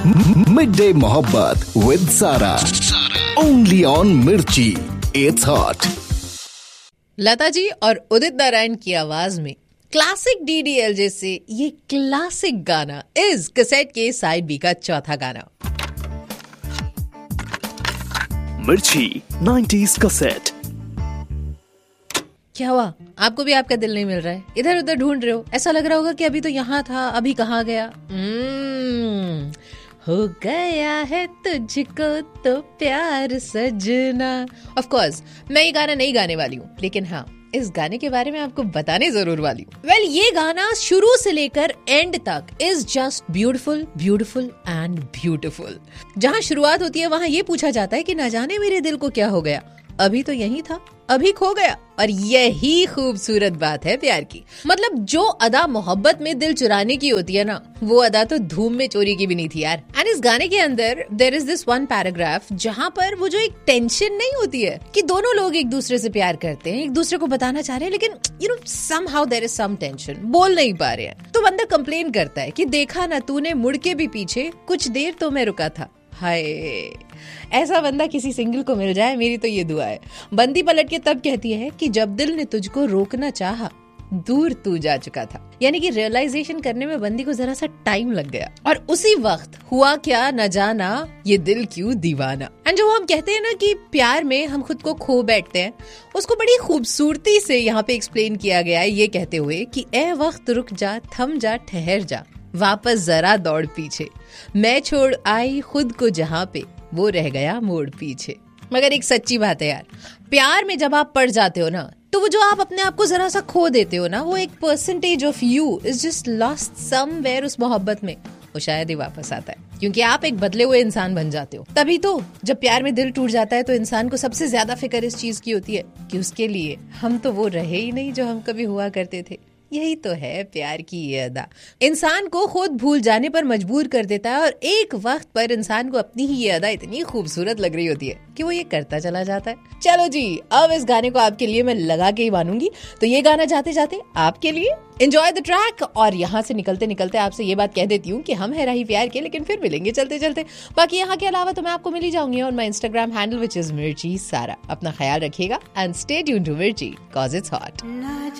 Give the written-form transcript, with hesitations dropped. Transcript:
Mid day मोहब्बत with सारा, only on मिर्ची, इट्स हॉट। लता जी और उदित नारायण की आवाज में क्लासिक डीडीएलजे से ये क्लासिक गाना इस कैसेट के साइड बी का चौथा गाना। मिर्ची 90s कैसेट। क्या हुआ, आपको भी आपका दिल नहीं मिल रहा है? इधर उधर ढूंढ रहे हो, ऐसा लग रहा होगा कि अभी तो यहाँ था, अभी कहाँ गया। हो गया है तुझको तो प्यार सजना। ऑफ कोर्स मैं ये गाना नहीं गाने वाली हूँ, लेकिन हाँ इस गाने के बारे में आपको बताने जरूर वाली हूँ। वेल, ये गाना शुरू से लेकर एंड तक is just beautiful, beautiful and beautiful. जहाँ शुरुआत होती है वहाँ ये पूछा जाता है कि ना जाने मेरे दिल को क्या हो गया, अभी तो यही था, अभी खो गया। और यही खूबसूरत बात है प्यार की। मतलब जो अदा मोहब्बत में दिल चुराने की होती है ना, वो अदा तो धूम में चोरी की भी नहीं थी यार। एंड इस गाने के अंदर there is this one paragraph जहाँ पर वो जो एक टेंशन नहीं होती है कि दोनों लोग एक दूसरे से प्यार करते हैं, एक दूसरे को बताना चाह रहे हैं, लेकिन you know somehow there is some tension, बोल नहीं पा रहे हैं। तो बंदा कंप्लेन करता है कि देखा ना तूने मुड़ के भी पीछे, कुछ देर तो मैं रुका था। हाय, ऐसा बंदा किसी सिंगल को मिल जाए, मेरी तो ये दुआ है। बंदी पलट के तब कहती है कि जब दिल ने तुझको रोकना चाहा, दूर तू जा चुका था। यानी कि रियलाइजेशन करने में बंदी को जरा सा टाइम लग गया। और उसी वक्त हुआ क्या न जाना, ये दिल क्यों दीवाना। एंड जो हम कहते हैं ना कि प्यार में हम खुद को खो बैठते हैं, उसको बड़ी खूबसूरती से यहाँ पे एक्सप्लेन किया गया है ये कहते हुए कि ए वक्त रुक जा, थम जा, ठहर जा, वापस जरा दौड़ पीछे, मैं छोड़ आई खुद को जहाँ पे, वो रह गया मोड़ पीछे। मगर एक सच्ची बात है यार, प्यार में जब आप पड़ जाते हो ना, तो वो जो आप अपने आप को जरा सा खो देते हो ना, वो एक percentage of you is just lost somewhere उस मोहब्बत में, वो शायद ही वापस आता है। क्योंकि आप एक बदले हुए इंसान बन जाते हो। तभी तो जब प्यार में दिल टूट जाता है तो इंसान को सबसे ज्यादा फिक्र इस चीज की होती है कि उसके लिए हम तो वो रहे ही नहीं जो हम कभी हुआ करते थे। यही तो है प्यार की ये अदा, इंसान को खुद भूल जाने पर मजबूर कर देता है। और एक वक्त पर इंसान को अपनी ही ये अदा इतनी खूबसूरत लग रही होती है कि वो ये करता चला जाता है। चलो जी, अब इस गाने को आपके लिए मैं लगा के ही मानूंगी। तो ये गाना जाते जाते आपके लिए एंजॉय द ट्रैक। और यहाँ से निकलते निकलते आपसे ये बात कह देती हूँ कि हम है राही प्यार के, लेकिन फिर मिलेंगे चलते चलते। बाकी यहाँ के अलावा तो मैं आपको मिल ही जाऊंगी on my Instagram handle which is मिर्ची सारा। अपना ख्याल रखिएगा एंड स्टे ट्यून्ड टू मिर्ची, कॉज इट्स हॉट।